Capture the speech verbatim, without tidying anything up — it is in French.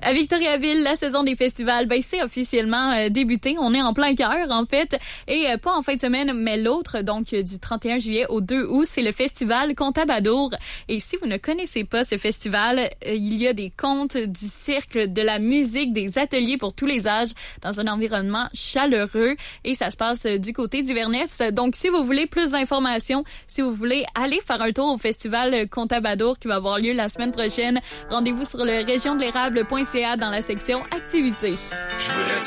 À Victoriaville, la saison des festivals, ben c'est officiellement euh, débuté. On est en plein cœur, en fait. Et euh, pas en fin de semaine, mais l'autre, donc euh, du trente et un juillet au deux août, c'est le festival Contabadour. Et si vous ne connaissez pas ce festival, euh, il y a des contes, du cirque, de la musique, des ateliers pour tous les âges dans un environnement chaleureux. Et ça se passe euh, du côté d'Iverness. Donc, si vous voulez plus d'informations, si vous voulez aller faire un tour au festival Contabadour qui va avoir lieu la semaine prochaine, rendez-vous sur le région de l'érable point c a dans la section activités.